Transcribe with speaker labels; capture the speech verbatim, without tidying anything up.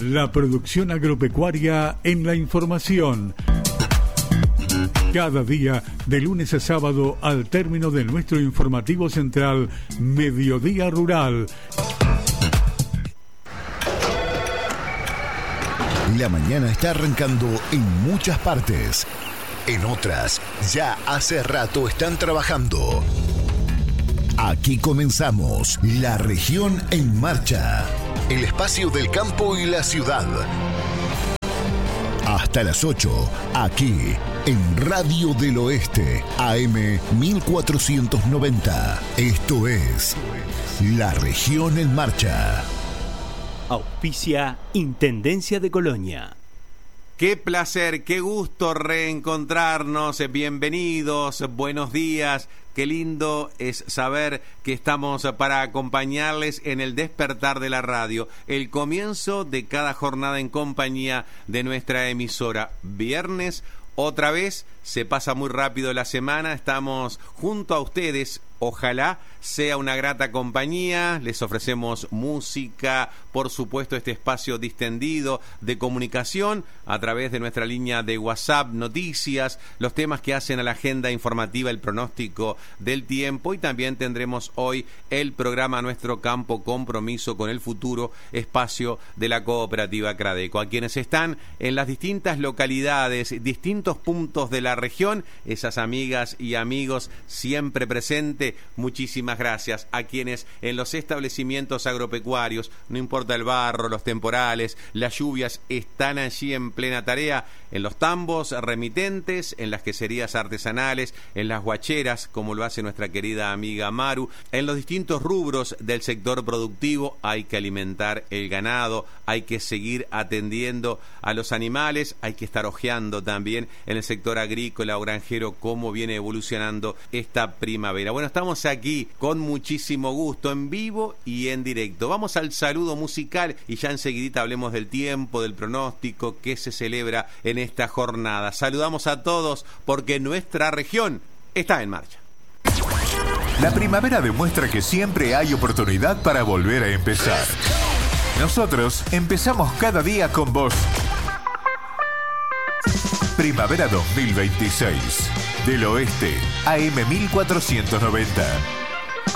Speaker 1: La producción agropecuaria en la información. Cada día, de lunes a sábado, al término de nuestro informativo central, Mediodía Rural.
Speaker 2: La mañana está arrancando en muchas partes. En otras, ya hace rato están trabajando. Aquí comenzamos La Región en Marcha, el espacio del campo y la ciudad. Hasta las ocho, aquí en Radio del Oeste, A M mil cuatrocientos noventa. Esto es La Región en Marcha.
Speaker 3: Auspicia Intendencia de Colonia.
Speaker 4: Qué placer, qué gusto reencontrarnos, bienvenidos, buenos días. Qué lindo es saber que estamos para acompañarles en el despertar de la radio, el comienzo de cada jornada en compañía de nuestra emisora. Viernes, otra vez, se pasa muy rápido la semana, estamos junto a ustedes. Ojalá sea una grata compañía, les ofrecemos música, por supuesto este espacio distendido de comunicación a través de nuestra línea de WhatsApp, noticias, los temas que hacen a la agenda informativa, el pronóstico del tiempo, y también tendremos hoy el programa Nuestro Campo, Compromiso con el Futuro, espacio de la cooperativa Cradeco. A quienes están en las distintas localidades, distintos puntos de la región, esas amigas y amigos siempre presentes, muchísimas gracias. A quienes en los establecimientos agropecuarios, no importa el barro, los temporales, las lluvias, están allí en plena tarea, en los tambos remitentes, en las queserías artesanales, en las guacheras, como lo hace nuestra querida amiga Maru, en los distintos rubros del sector productivo. Hay que alimentar el ganado, hay que seguir atendiendo a los animales, hay que estar ojeando también en el sector agrícola o granjero cómo viene evolucionando esta primavera. Bueno, estamos aquí con muchísimo gusto, en vivo y en directo. Vamos al saludo musical y ya enseguidita hablemos del tiempo, del pronóstico que se celebra en esta jornada. Saludamos a todos porque nuestra región está en marcha.
Speaker 5: La primavera demuestra que siempre hay oportunidad para volver a empezar. Nosotros empezamos cada día con vos. Primavera dos mil veintiséis. Del Oeste, A M mil cuatrocientos noventa.